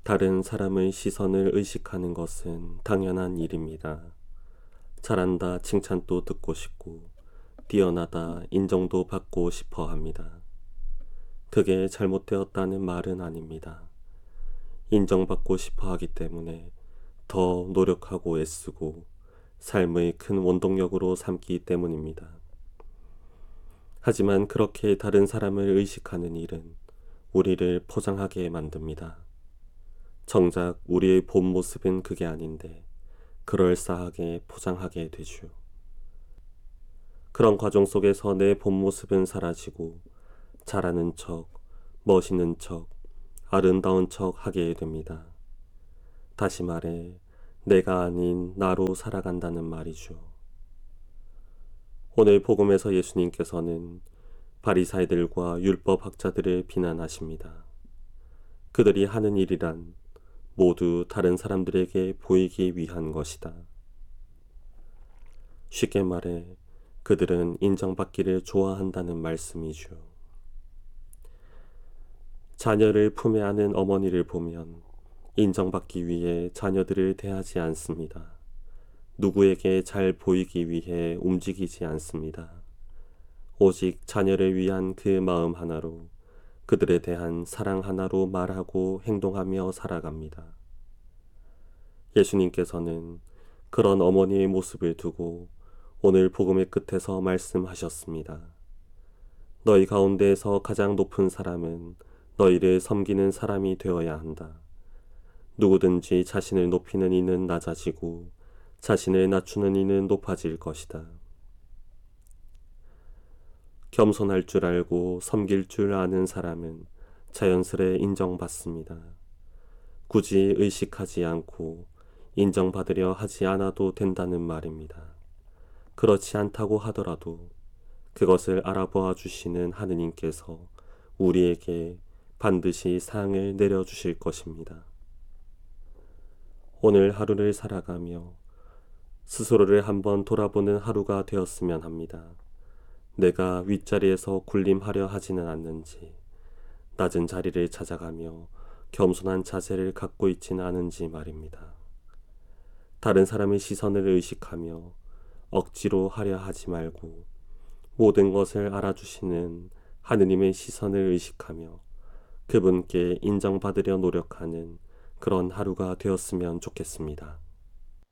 다른 사람의 시선을 의식하는 것은 당연한 일입니다. 잘한다 칭찬도 듣고 싶고 뛰어나다 인정도 받고 싶어 합니다. 그게 잘못되었다는 말은 아닙니다. 인정받고 싶어 하기 때문에 더 노력하고 애쓰고 삶의 큰 원동력으로 삼기 때문입니다. 하지만 그렇게 다른 사람을 의식하는 일은 우리를 포장하게 만듭니다. 정작 우리의 본 모습은 그게 아닌데 그럴싸하게 포장하게 되죠. 그런 과정 속에서 내 본 모습은 사라지고 잘하는 척, 멋있는 척, 아름다운 척 하게 됩니다. 다시 말해 내가 아닌 나로 살아간다는 말이죠. 오늘 복음에서 예수님께서는 바리사이들과 율법학자들을 비난하십니다. 그들이 하는 일이란 모두 다른 사람들에게 보이기 위한 것이다. 쉽게 말해 그들은 인정받기를 좋아한다는 말씀이죠. 자녀를 품에 안은 어머니를 보면 인정받기 위해 자녀들을 대하지 않습니다. 누구에게 잘 보이기 위해 움직이지 않습니다. 오직 자녀를 위한 그 마음 하나로 그들에 대한 사랑 하나로 말하고 행동하며 살아갑니다. 예수님께서는 그런 어머니의 모습을 두고 오늘 복음의 끝에서 말씀하셨습니다. 너희 가운데에서 가장 높은 사람은 너희를 섬기는 사람이 되어야 한다. 누구든지 자신을 높이는 이는 낮아지고 자신을 낮추는 이는 높아질 것이다. 겸손할 줄 알고 섬길 줄 아는 사람은 자연스레 인정받습니다. 굳이 의식하지 않고 인정받으려 하지 않아도 된다는 말입니다. 그렇지 않다고 하더라도 그것을 알아보아 주시는 하느님께서 우리에게 반드시 상을 내려주실 것입니다. 오늘 하루를 살아가며 스스로를 한번 돌아보는 하루가 되었으면 합니다. 내가 윗자리에서 군림하려 하지는 않는지, 낮은 자리를 찾아가며 겸손한 자세를 갖고 있지는 않은지 말입니다. 다른 사람의 시선을 의식하며 억지로 하려 하지 말고 모든 것을 알아주시는 하느님의 시선을 의식하며 그분께 인정받으려 노력하는 그런 하루가 되었으면 좋겠습니다.